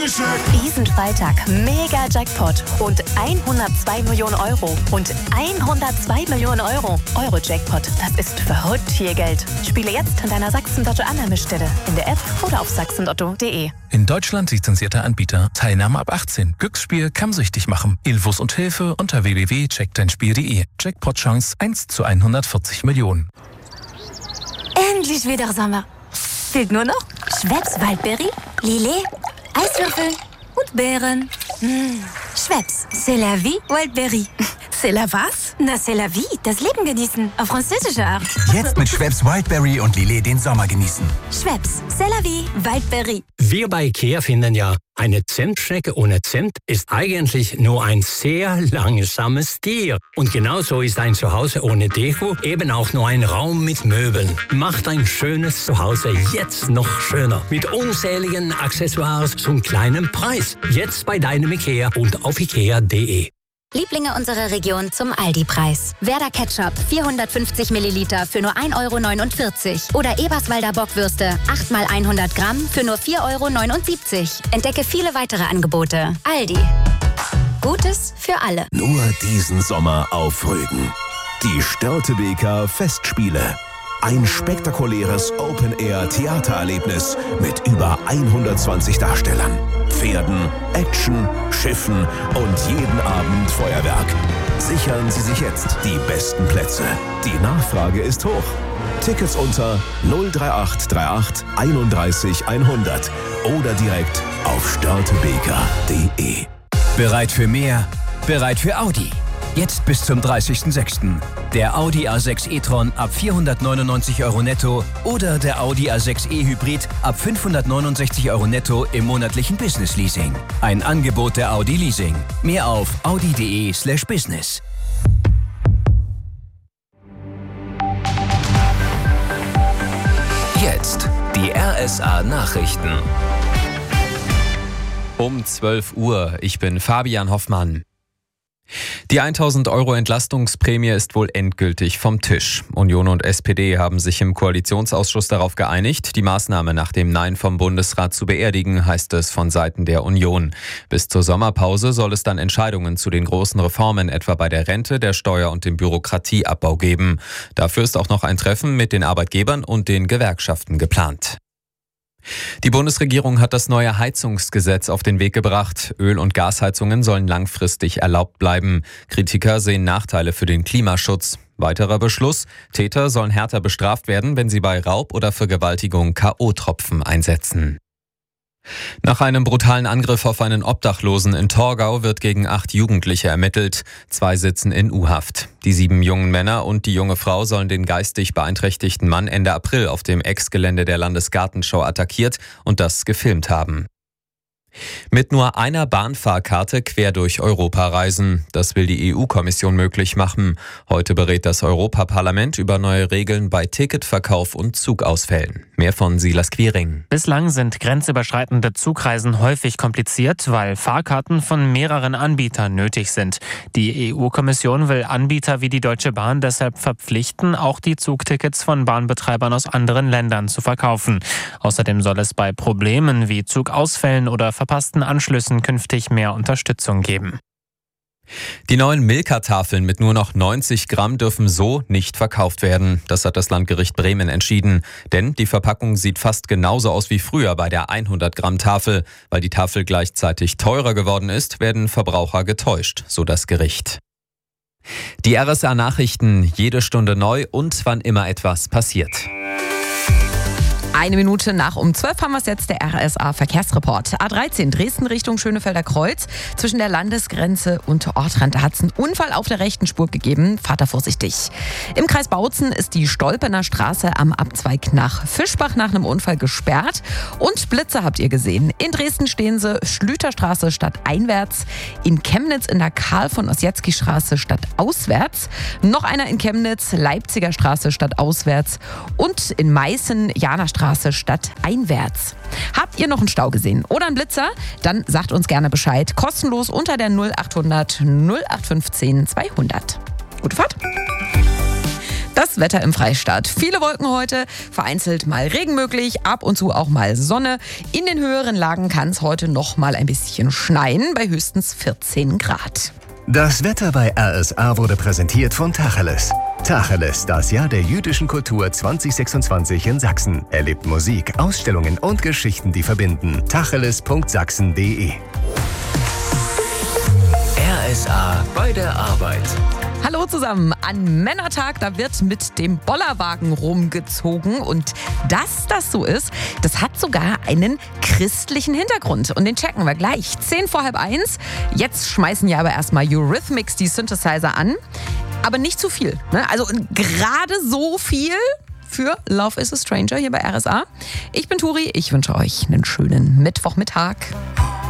Diesen Freitag mega Jackpot und 102 Millionen Euro und 102 Millionen Euro. Euro-Jackpot, das ist verrückt viel Geld. Spiele jetzt in deiner Sachsen-Lotto-Annahmestelle, in der App oder auf sachsenlotto.de. In Deutschland lizenzierter Anbieter. Teilnahme ab 18. Glücksspiel kann süchtig machen. Infos und Hilfe unter www.checkdeinspiel.de. Jackpot-Chance 1 zu 140 Millionen. Endlich wieder Sommer. Fehlt nur noch Schweppes Waldberry, Lillet, Eiswürfel und Beeren. Schweppes, c'est la vie, Waldberry. C'est la was? Na, c'est la vie, das Leben genießen, auf französische Art. Jetzt mit Schweppes Wildberry und Lillet den Sommer genießen. Schweppes, c'est la vie, Waldberry. Wir bei IKEA finden ja, eine Zimtschnecke ohne Zimt ist eigentlich nur ein sehr langsames Tier. Und genauso ist ein Zuhause ohne Deko eben auch nur ein Raum mit Möbeln. Macht ein schönes Zuhause jetzt noch schöner. Mit unzähligen Accessoires zum kleinen Preis. Jetzt bei deinem IKEA und auf ikea.de. Lieblinge unserer Region zum Aldi-Preis. Werder Ketchup 450 Milliliter für nur 1,49 € oder Eberswalder Bockwürste 8 x 100 Gramm für nur 4,79 €. Entdecke viele weitere Angebote. Aldi. Gutes für alle. Nur diesen Sommer auf Rügen. Die Störtebeker Festspiele. Ein spektakuläres Open-Air-Theatererlebnis mit über 120 Darstellern, Pferden, Action, Schiffen und jeden Abend Feuerwerk. Sichern Sie sich jetzt die besten Plätze. Die Nachfrage ist hoch. Tickets unter 03838 31 100 oder direkt auf störtebeker.de. Bereit für mehr? Bereit für Audi. Jetzt bis zum 30.06. Der Audi A6 e-tron ab 499 € netto oder der Audi A6 e-Hybrid ab 569 € netto im monatlichen Business-Leasing. Ein Angebot der Audi Leasing. Mehr auf audi.de/business. Jetzt die RSA Nachrichten. Um 12 Uhr. Ich bin Fabian Hoffmann. Die 1.000 € Entlastungsprämie ist wohl endgültig vom Tisch. Union und SPD haben sich im Koalitionsausschuss darauf geeinigt, die Maßnahme nach dem Nein vom Bundesrat zu beerdigen, heißt es von Seiten der Union. Bis zur Sommerpause soll es dann Entscheidungen zu den großen Reformen, etwa bei der Rente, der Steuer- und dem Bürokratieabbau geben. Dafür ist auch noch ein Treffen mit den Arbeitgebern und den Gewerkschaften geplant. Die Bundesregierung hat das neue Heizungsgesetz auf den Weg gebracht. Öl- und Gasheizungen sollen langfristig erlaubt bleiben. Kritiker sehen Nachteile für den Klimaschutz. Weiterer Beschluss: Täter sollen härter bestraft werden, wenn sie bei Raub oder Vergewaltigung K.O.-Tropfen einsetzen. Nach einem brutalen Angriff auf einen Obdachlosen in Torgau wird gegen 8 Jugendliche ermittelt. 2 sitzen in U-Haft. Die 7 jungen Männer und die junge Frau sollen den geistig beeinträchtigten Mann Ende April auf dem Ex-Gelände der Landesgartenschau attackiert und das gefilmt haben. Mit nur einer Bahnfahrkarte quer durch Europa reisen. Das will die EU-Kommission möglich machen. Heute berät das Europaparlament über neue Regeln bei Ticketverkauf und Zugausfällen. Mehr von Silas Quiring. Bislang sind grenzüberschreitende Zugreisen häufig kompliziert, weil Fahrkarten von mehreren Anbietern nötig sind. Die EU-Kommission will Anbieter wie die Deutsche Bahn deshalb verpflichten, auch die Zugtickets von Bahnbetreibern aus anderen Ländern zu verkaufen. Außerdem soll es bei Problemen wie Zugausfällen oder verpassten Anschlüssen künftig mehr Unterstützung geben. Die neuen Milka-Tafeln mit nur noch 90 Gramm dürfen so nicht verkauft werden. Das hat das Landgericht Bremen entschieden. Denn die Verpackung sieht fast genauso aus wie früher bei der 100 Gramm Tafel. Weil die Tafel gleichzeitig teurer geworden ist, werden Verbraucher getäuscht, so das Gericht. Die RSA Nachrichten, jede Stunde neu und wann immer etwas passiert. 1 Minute nach um 12 haben wir es jetzt, der RSA-Verkehrsreport. A13 Dresden Richtung Schönefelder Kreuz. Zwischen der Landesgrenze und Ortrand, da hat es einen Unfall auf der rechten Spur gegeben. Fahrt da vorsichtig. Im Kreis Bautzen ist die Stolpener Straße am Abzweig nach Fischbach nach einem Unfall gesperrt. Und Blitze habt ihr gesehen. In Dresden stehen sie Schlüterstraße stadteinwärts. In Chemnitz in der Karl von Ossietzky Straße stadtauswärts. Noch einer in Chemnitz, Leipziger Straße stadtauswärts. Und in Meißen, Jana Straße stadteinwärts. Habt ihr noch einen Stau gesehen oder einen Blitzer? Dann sagt uns gerne Bescheid. Kostenlos unter der 0800 0815 200. Gute Fahrt! Das Wetter im Freistaat. Viele Wolken heute, vereinzelt mal Regen möglich, ab und zu auch mal Sonne. In den höheren Lagen kann es heute noch mal ein bisschen schneien, bei höchstens 14 Grad. Das Wetter bei RSA wurde präsentiert von Tacheles. Tacheles, das Jahr der jüdischen Kultur 2026 in Sachsen. Erlebt Musik, Ausstellungen und Geschichten, die verbinden. tacheles.sachsen.de. RSA bei der Arbeit. Hallo zusammen, an Männertag, da wird mit dem Bollerwagen rumgezogen und dass das so ist, das hat sogar einen christlichen Hintergrund und den checken wir gleich. 10 vor halb 1, jetzt schmeißen ja aber erstmal Eurythmics die Synthesizer an, aber nicht zu viel, ne? Also gerade so viel für Love is a Stranger hier bei RSA. Ich bin Turi, ich wünsche euch einen schönen Mittwochmittag.